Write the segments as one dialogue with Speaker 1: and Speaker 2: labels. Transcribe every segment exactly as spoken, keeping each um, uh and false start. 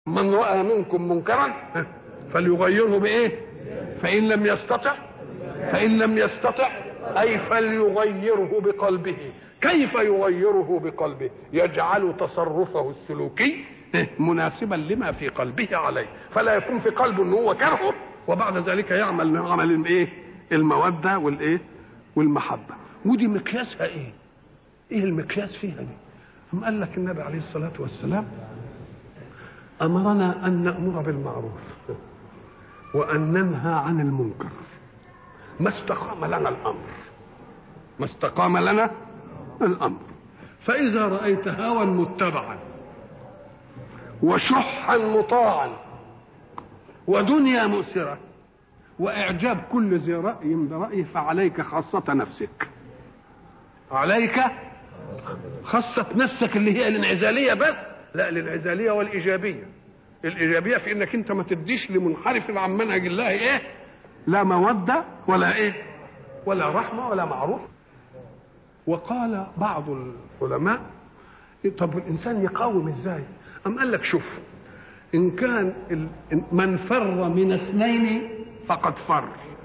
Speaker 1: من رأى منكم منكرا فليغيره بايه؟ فإن لم يستطع فإن لم يستطع أي فليغيره بقلبه. كيف يغيره بقلبه؟ يجعل تصرفه السلوكي مناسبا لما في قلبه عليه، فلا يكون في قلبه ان هو كرهه وبعد ذلك يعمل عمل الايه؟ المودة والايه؟ والمحبة. ودي مقياسها ايه؟ ايه المقياس فيها دي؟ ثم قال لك النبي عليه الصلاة والسلام أمرنا أن نأمر بالمعروف وأن ننهى عن المنكر ما استقام لنا الأمر ما استقام لنا الأمر. فإذا رأيت هوى متبعا وشحا مطاعا ودنيا مؤثرة وإعجاب كل ذي رأي برأيه فعليك خاصة نفسك، عليك خاصة نفسك اللي هي الانعزالية بس، لا الانعزالية والإيجابية. الإيجابية في إنك أنت ما تديش لمنحرف عن منهج الله إيه؟ لا مودة ولا إيه؟ ولا رحمة ولا معروف. وقال بعض العلماء طب الإنسان يقاوم إزاي؟ أم قال لك شوف، إن كان من فر من اثنين فقد فر،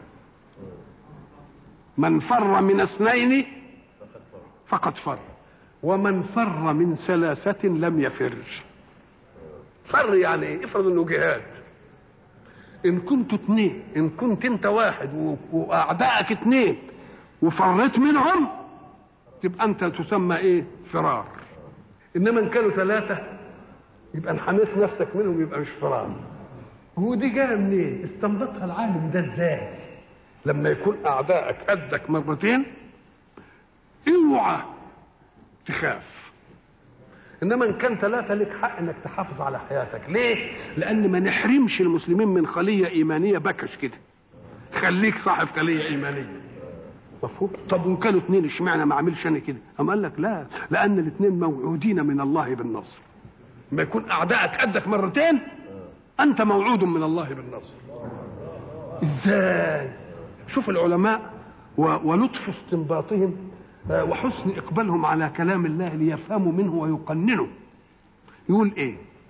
Speaker 1: من فر من اثنين فقد فر، ومن فر من ثلاثة لم يفر. فر يعني ايه؟ افرض انه جهاد، ان كنت اثنين، ان كنت انت واحد واعدائك اثنين وفريت منهم تبقى انت تسمى ايه؟ فرار. انما ان كانوا ثلاثة يبقى انحميت نفسك منهم يبقى مش فرار. ودي جايه منين؟ استنبطها العالم ده ازاي؟ لما يكون اعدائك قدك مرتين اوعى تخاف، انما ان كان ثلاثه لك حق انك تحافظ على حياتك. ليه؟ لان ما نحرمش المسلمين من خليه ايمانيه بكش كده، خليك صاحب خليه ايمانيه. مفهوم؟ طب وان كانوا اثنين اشمعنى ما عملش انا كده؟ قام قال لك لا، لان الاثنين موعودين من الله بالنصر. لما يكون اعدائك قدك مرتين انت موعود من الله بالنصر. ازاي؟ شوف العلماء ولطف استنباطهم وحسن اقبالهم على كلام الله ليفهموا منه ويقننوا. يقول ايه؟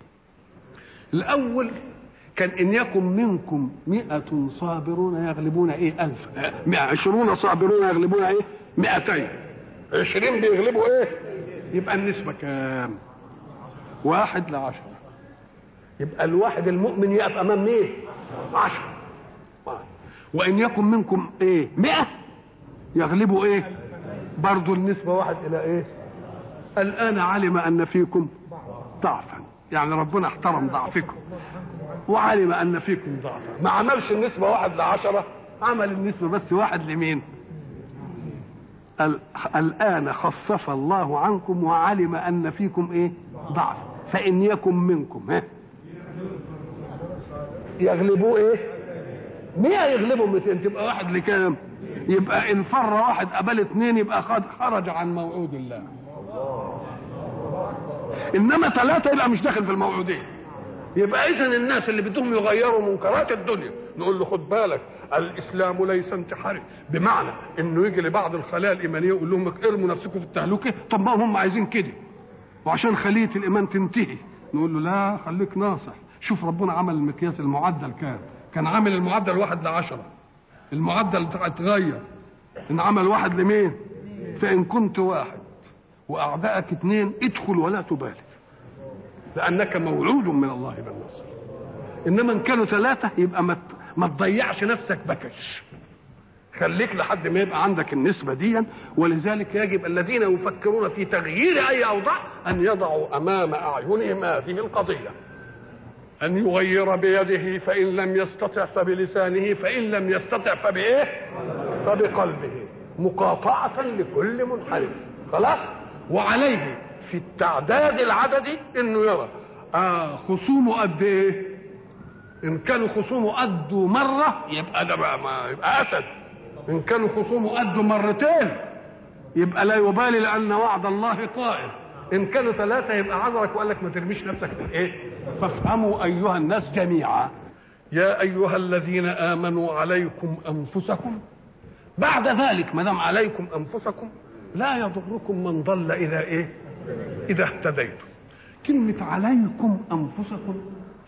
Speaker 1: الاول كان ان يكن منكم مئة صابرون يغلبون ايه؟ الف. عشرون صابرون يغلبون ايه؟ مئتين. عشرين بيغلبوا ايه؟ يبقى النسبة كام؟ واحد لعشرة. يبقى الواحد المؤمن يقف امام مين؟ عشرة. وان يكن منكم ايه؟ مئة يغلبوا ايه؟ برضو النسبة واحد الى ايه؟ الان علم ان فيكم ضعفا، يعني ربنا احترم ضعفكم وعلم ان فيكم ضعفا. ما عملش النسبة واحد لعشرة، عمل النسبة بس واحد لمين؟ الان خفف الله عنكم وعلم ان فيكم ايه؟ ضعف. فان يكن منكم ايه؟ يغلبوا ايه؟ مئة يغلبوا مئتين، تبقى واحد لكام؟ يبقى ان فر واحد قبل اثنين يبقى خرج عن موعود الله. انما ثلاثة يبقى مش داخل في الموعودين. يبقى اذا الناس اللي بدهم يغيروا منكرات الدنيا نقول له خد بالك، الاسلام ليس انتحاري، بمعنى انه يجي لبعض الخلايا الايمانيه يقول لهم ارموا نفسكم في التهلكه. طب ما هم عايزين كده وعشان خليه الايمان تنتهي نقول له لا خليك ناصح. شوف ربنا عمل المقياس المعدل كام؟ كان عامل المعدل واحد لعشرة، المعدل اتغير ان عمل واحد لمين؟ فان كنت واحد واعدائك اثنين ادخل ولا تبالي لانك موعود من الله بالنصر. انما ان كانوا ثلاثه يبقى ما ما تضيعش نفسك بكش، خليك لحد ما يبقى عندك النسبه دي. ولذلك يجب الذين يفكرون في تغيير اي اوضاع ان يضعوا امام اعينهم هذه القضيه، أن يغير بيده فإن لم يستطع فبلسانه فإن لم يستطع فبإيه؟ فبقلبه، مقاطعة لكل منحرف. خلاص؟ وعليه في التعداد العددي إنه يرى آه خصومه قد إيه؟ إن كانوا خصومه قدوا مرة يبقى ده بقى ما يبقى أسد، إن كانوا خصومه قدوا مرتين يبقى لا يبالي لأن وعد الله قائم، إن كانوا ثلاثة يبقى عذرك وقال لك ما ترميش نفسك في إيه؟ فافهموا أيها الناس جميعا يا أيها الذين آمنوا عليكم أنفسكم. بعد ذلك ما دام عليكم أنفسكم لا يضركم من ضل إذا إيه؟ إذا اهتديتم. كلمة عليكم أنفسكم